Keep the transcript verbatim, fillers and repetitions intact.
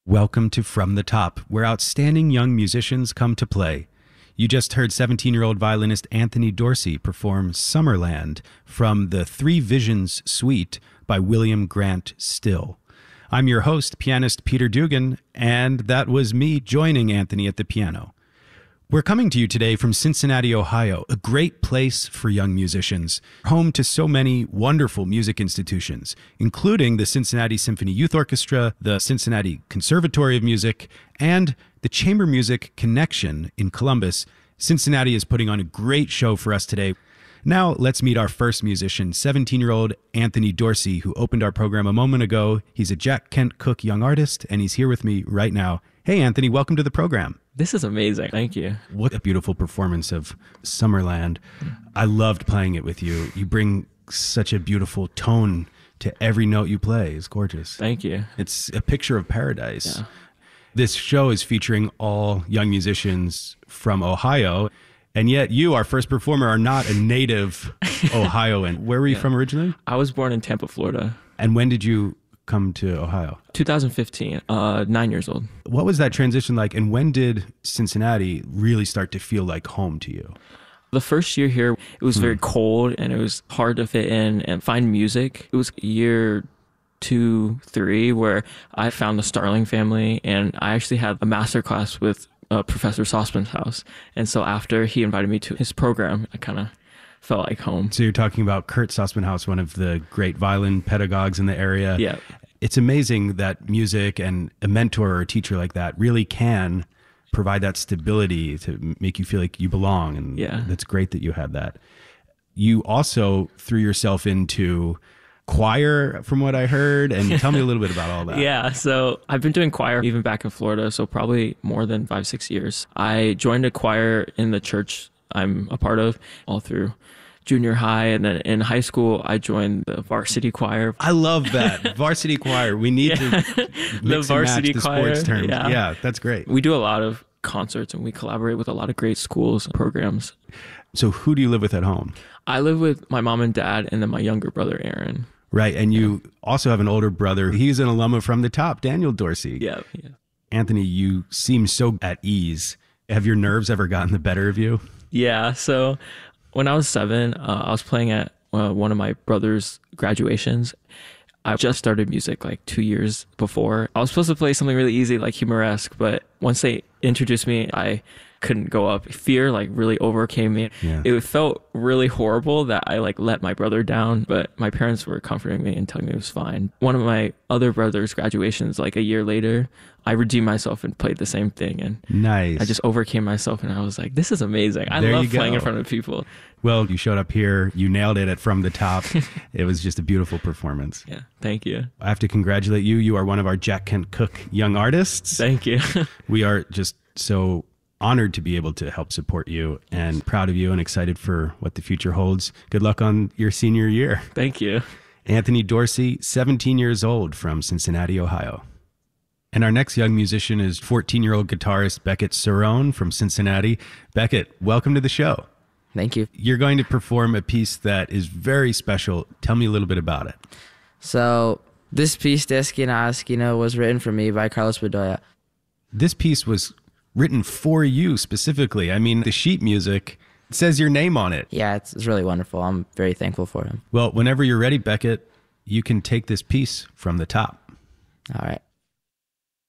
Welcome to From the Top, where outstanding young musicians come to play. You just heard seventeen-year-old violinist Anthony Dorsey perform Summerland from the Three Visions Suite by William Grant Still. I'm your host, pianist Peter Dugan, and that was me joining Anthony at the piano. We're coming to you today from Cincinnati, Ohio, a great place for young musicians, home to so many wonderful music institutions, including the Cincinnati Symphony Youth Orchestra, the Cincinnati Conservatory of Music, and the Chamber Music Connection in Columbus. Cincinnati is putting on a great show for us today. Now, let's meet our first musician, seventeen-year-old Anthony Dorsey, who opened our program a moment ago. He's a Jack Kent Cooke young artist, and he's here with me right now. Hey, Anthony, welcome to the program. This is amazing. Thank you. What a beautiful performance of Summerland. I loved playing it with you. You bring such a beautiful tone to every note you play. It's gorgeous. Thank you. It's a picture of paradise. Yeah. This show is featuring all young musicians from Ohio, and yet you, our first performer, are not a native Ohioan. Where were you Yeah. from originally? I was born in Tampa, Florida. And when did you come to Ohio? two thousand fifteen, uh, nine years old. What was that transition like, and when did Cincinnati really start to feel like home to you? The first year here, it was very cold and it was hard to fit in and find music. It was year two, three, where I found the Starling family, and I actually had a master class with uh, Professor Saucepan's house. And so after he invited me to his program, I kind of felt like home. So you're talking about Kurt Saucepan, one of the great violin pedagogues in the area. Yeah. It's amazing that music and a mentor or a teacher like that really can provide that stability to make you feel like you belong. And Yeah. that's great that you had that. You also threw yourself into choir, from what I heard, and tell me a little bit about all that. Yeah, so I've been doing choir even back in Florida, so probably more than five, six years. I joined a choir in the church I'm a part of all through junior high, and then in high school I joined the varsity choir. I love that. Varsity choir. We need Yeah. to mix The varsity and match the choir, sports terms. yeah. yeah, that's great. We do a lot of concerts and we collaborate with a lot of great schools and programs. So who do you live with at home? I live with my mom and dad and then my younger brother, Aaron. Right, and you also have an older brother. He's an alum of From the Top, Daniel Dorsey. Yeah, yeah. Anthony, you seem so at ease. Have your nerves ever gotten the better of you? Yeah, so when I was seven, uh, I was playing at uh, one of my brother's graduations. I just started music like two years before. I was supposed to play something really easy like Humoresque, but once they introduced me, I couldn't go up. Fear like really overcame me. Yeah. It felt really horrible that I like let my brother down, but my parents were comforting me and telling me it was fine. One of my other brother's graduations, like a year later, I redeemed myself and played the same thing, and Nice. I just overcame myself, and I was like, this is amazing. I There love you go. playing in front of people. Well, you showed up here. You nailed it at From the Top. It was just a beautiful performance. Yeah, thank you. I have to congratulate you. You are one of our Jack Kent Cooke young artists. Thank you. We are just so honored to be able to help support you and proud of you and excited for what the future holds. Good luck on your senior year. Thank you. Anthony Dorsey, seventeen years old, from Cincinnati, Ohio. And our next young musician is fourteen-year-old guitarist Beckett Cerrone from Cincinnati. Beckett, welcome to the show. Thank you. You're going to perform a piece that is very special. Tell me a little bit about it. So this piece, De Esquina a Esquina, was written for me by Carlos Bedoya. This piece was written for you specifically. I mean, the sheet music says your name on it. Yeah, it's, it's really wonderful. I'm very thankful for him. Well, whenever you're ready, Beckett, you can take this piece from the top. All right.